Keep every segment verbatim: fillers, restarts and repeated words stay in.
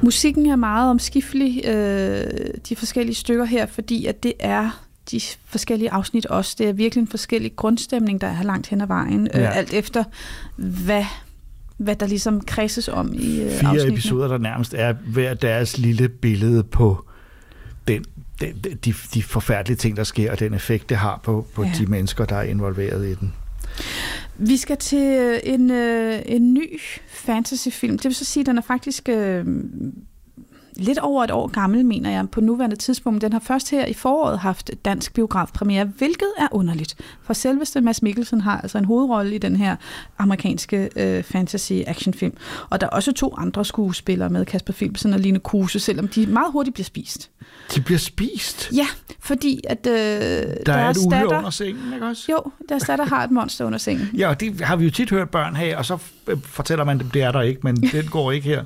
Musikken er meget omskiftelig, øh, de forskellige stykker her, fordi at det er de forskellige afsnit også. Det er virkelig en forskellig grundstemning, der er langt hen ad vejen, ja. øh, alt efter hvad, hvad der ligesom kredses om i øh, Fire afsnittene. episoder, der nærmest er hver deres lille billede på den, den, de, de forfærdelige ting, der sker, og den effekt, det har på, på ja. de mennesker, der er involveret i den. Vi skal til en, øh, en ny fantasyfilm. Det vil så sige, at den er faktisk øh, lidt over et år gammel, mener jeg, på nuværende tidspunkt. Den har først her i foråret haft dansk biografpremiere, hvilket er underligt. For selveste Mads Mikkelsen har altså en hovedrolle i den her amerikanske øh, fantasy-actionfilm. Og der er også to andre skuespillere med, Kasper Philipsen og Line Kruse, selvom de meget hurtigt bliver spist. De bliver spist? Ja, fordi at øh, der, der er et uhyre datter, under sengen, ikke også? Jo, deres datter har et monster under sengen. Ja, og det har vi jo tit hørt børn have, og så fortæller man dem, det er der ikke, men den går ikke her.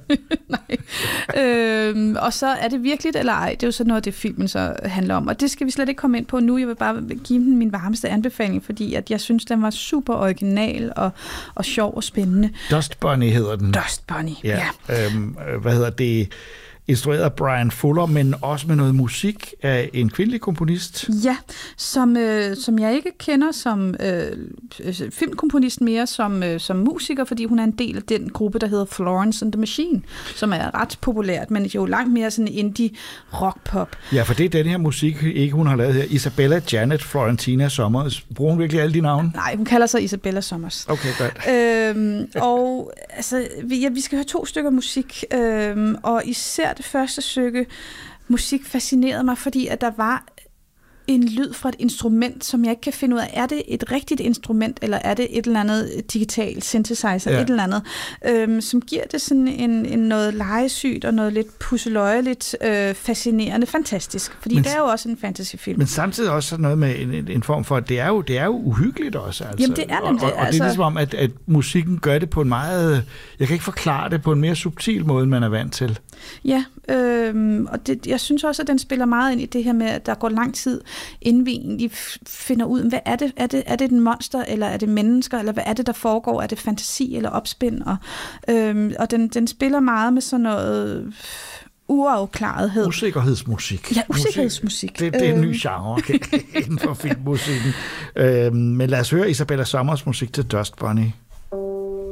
Nej. Øhm, og så er det virkeligt eller ej, det er jo så noget, det filmen så handler om. Og det skal vi slet ikke komme ind på nu. Jeg vil bare give den min varmeste anbefaling, fordi at jeg synes, den var super original og, og sjov og spændende. Dust Bunny hedder den. Dust Bunny, ja. ja. Øhm, hvad hedder det? Instrueret af Brian Fuller, men også med noget musik af en kvindelig komponist. Ja, som, øh, som jeg ikke kender som øh, filmkomponist mere, som, øh, som musiker, fordi hun er en del af den gruppe, der hedder Florence and the Machine, som er ret populært, men jo langt mere sådan indie rock-pop. Ja, for det er den her musik, ikke hun har lavet her. Isabella Janet Florentina Sommers. Bruger hun virkelig alle de navne? Nej, hun kalder sig Isabella Sommers. Okay, godt. Øhm, og altså, vi, ja, vi skal høre to stykker musik, øhm, og især det første stykke musik fascinerede mig, fordi at der var en lyd fra et instrument, som jeg ikke kan finde ud af. Er det et rigtigt instrument, eller er det et eller andet digital synthesizer, ja. et eller andet, øhm, som giver det sådan en, en noget legesygt og noget lidt pusseløjeligt, øh, fascinerende, fantastisk. Fordi men, det er jo også en fantasyfilm. Men samtidig også sådan noget med en, en form for, det er jo, det er jo uhyggeligt også. Altså. Jamen det er nemlig. Og, og, og altså, det er ligesom om, at, at musikken gør det på en meget, jeg kan ikke forklare det på en mere subtil måde, end man er vant til. Ja, øhm, og det, jeg synes også, at den spiller meget ind i det her med, at der går lang tid, inden vi egentlig finder ud, hvad er det? Er det, er det en monster, eller er det mennesker, eller hvad er det, der foregår? Er det fantasi eller opspind? Og, øhm, og den, den spiller meget med sådan noget uafklarethed. Usikkerhedsmusik. Ja, usikkerhedsmusik. Det, det er en ny genre okay, inden for filmmusikken. øhm, men lad os høre Isabella Sommers musik til Dust Bunny.